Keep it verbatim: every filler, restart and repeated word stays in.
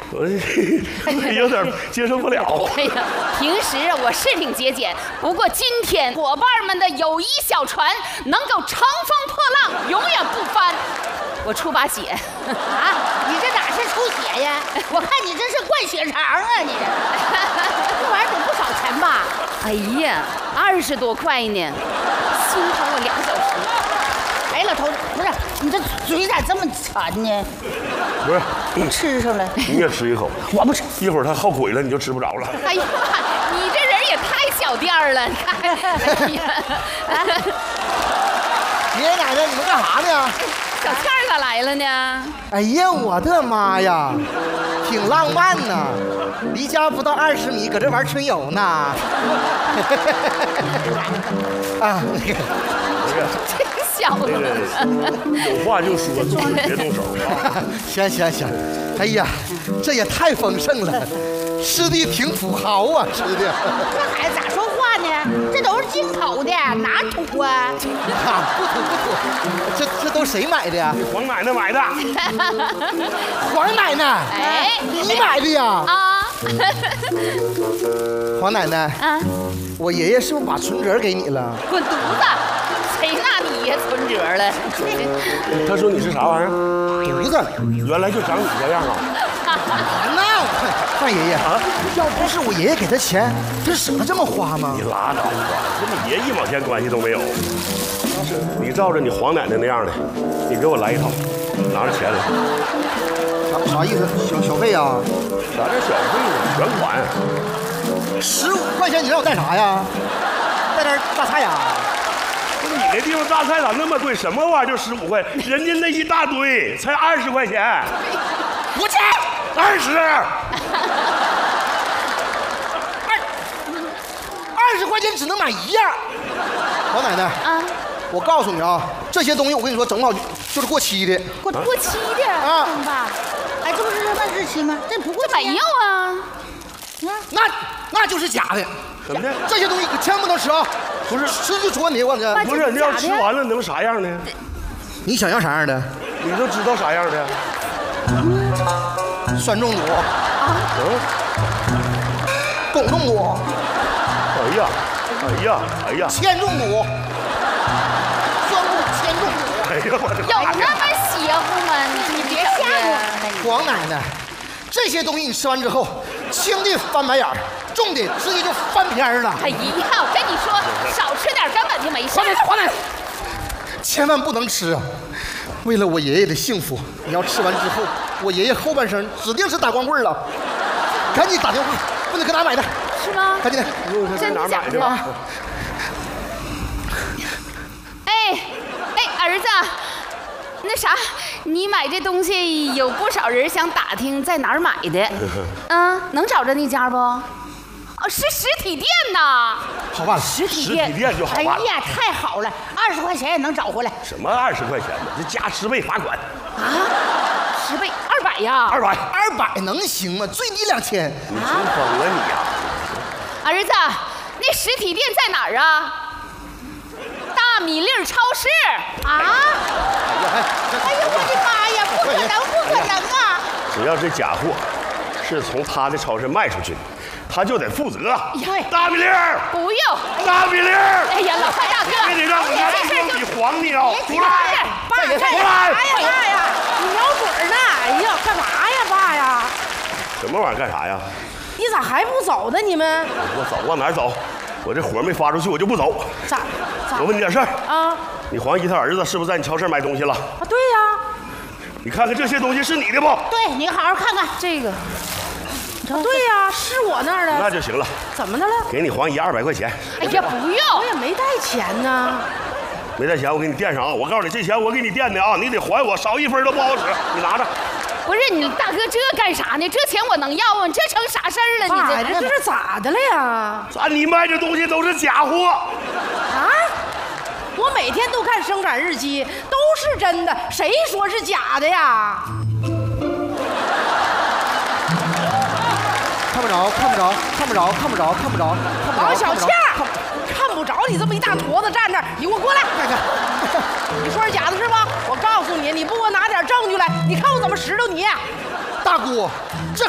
我有点接受不了。 哎呀，平时啊我是挺节俭，不过今天伙伴们的友谊小船能够乘风破浪，永远不翻。我出把血啊！你这哪是出血呀？我看你这是灌血肠啊！你这玩意儿得不少钱吧？ 哎呀，二十多块呢，心疼我俩小时。 哎，老头子，不是你这嘴咋这么馋呢？ 不是， 你吃上了， 你也吃一口。 我不吃， 一会儿它耗鬼了，你就吃不着了。 哎呀，你这人也太小店儿了，你看。哎呀， 爷爷奶奶，你们干啥呢？ 小倩儿咋来了呢？ 哎呀，我的妈呀，挺浪漫呐！离家不到二十米，搁这玩春游呢。啊，那个， 不是， 挺小那的。 个有话就说，动手别动手啊。 行行行，哎呀，这也太丰盛了，吃的挺土豪啊，吃的。 这孩子咋说话呢？这都是进口的，哪土啊？ 啊，不土不土，这这都谁买的呀？ 黄奶奶买的。 黄奶奶， 哎， 你买的呀？ 啊， 黄奶奶， 啊， 我爷爷是不是把存折给你了？ 滚犊子！谁拿你爷存折了？ 他说你是啥玩意儿？ 犊子。 原来就长你这样啊！ 那范爷爷啊，要不是我爷爷给他钱，他舍得这么花吗？ 你拉倒吧，跟你爷一毛钱关系都没有。你照着你黄奶奶那样的，你给我来一套，拿着钱来。 啥啥意思？小小费啊？ 啥叫小费呢？全款。 十五块钱，你让我带啥呀？带点大菜呀？ 你那地方大菜咋那么贵？什么玩意儿就十五块？人家那一大堆才二十块钱。 不去， 二十。 二十块钱只能买一样。老奶奶啊， 我告诉你啊，这些东西我跟你说，整好就是过期的。 过过期的啊真吧？哎，这不是那日期吗？这不过没有啊。 那那就是假的。 怎么的？ 这些东西可千万不能吃啊！不是吃就出问题，我跟你不是，那要吃完了能啥样呢？ 你想要啥样的？ 你都知道啥样的？ 酸中毒， 嗯。 汞中毒， 哎呀，哎呀，哎呀， 铅中毒，酸中铅中毒。 哎呀，我的有那么邪乎吗？你你别吓我！ 黄奶奶，这些东西你吃完之后，轻的翻白眼儿，重的直接就翻篇儿了。 哎呀，我跟你说，少吃点根本就没事。 黄奶奶，黄奶奶，千万不能吃啊！为了我爷爷的幸福，你要吃完之后，我爷爷后半生指定是打光棍了。赶紧打电话，问他搁哪买的？ 是吗？ 赶紧的， 真的假的？哎哎，儿子，那啥，你买这东西有不少人想打听在哪儿买的，嗯，能找着那家不？哦，是实体店呐。 好办了， 实体实体店。 店就好办了。 哎呀，太好了，二十块钱也能找回来。 什么二十块钱呢？这加十倍罚款。 啊，十倍，二百呀！ 二百， 二百能行吗？最低两千。 你真疯了你呀！ 儿子，那实体店在哪儿啊？大米粒超市啊！ 哎呦我的妈呀，不可能，不可能啊！ 只要这假货是从他的超市卖出去的，他就得负责。 对， 大米粒儿， 不用。 大米粒儿， 哎呀，老范大哥， 非得让我家这事儿你黄鸟出来！ 爸， 再干出来！ 啥呀，爸呀？你瞄准呢？哎呀，干嘛呀，爸呀？ 什么玩意儿干啥呀？ 你咋还不走呢？你们我走往哪儿走？我这活没发出去，我就不走。 咋咋我问你点事儿， 啊？ 你黄姨她儿子是不是在你超市买东西了？ 啊，对呀， 你看看这些东西是你的不？ 对你好好看看这个。 对呀，是我那儿的。 那就行了， 怎么的了？ 给你黄姨二百块钱。 哎呀，不我用。 也没带钱呢。 没带钱，我给你垫上啊！我告诉你，这钱我给你垫的啊，你得还我，少一分都不好使。你拿着。 不是你大哥这干啥呢？这钱我能要啊？你这成啥事儿了？ 爸呀， 你这是咋的了呀？ 咋你卖的东西都是假货？ 啊？我每天都看生产日期，都是真的，谁说是假的呀？ 看不着，看不着，看不着，看不着，看不着，看不着。 王小倩，看不着你这么一大坨子站这儿，你给我过来！你说是假的是吧？我告诉你，你不给我拿点证据来，你看我怎么拾掇你！ 大姑，这